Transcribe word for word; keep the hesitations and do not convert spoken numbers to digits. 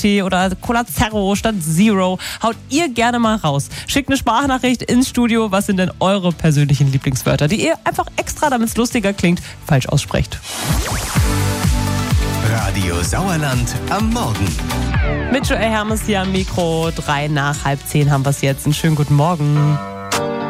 Tee oder Cola Zero statt Zero. Haut ihr gerne mal raus. Schickt eine Sprachnachricht ins Studio. Was sind denn eure persönlichen Lieblingswörter, die ihr einfach extra, damit es lustiger klingt, falsch aussprecht? Radio Sauerland am Morgen. Mit Joel Hermes hier am Mikro. Drei nach halb zehn haben wir es jetzt. Einen schönen guten Morgen.